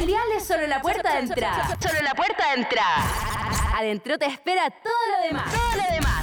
El dial es solo la puerta de entrada. Solo la puerta de entrada. Adentro te espera todo lo demás. Todo lo demás.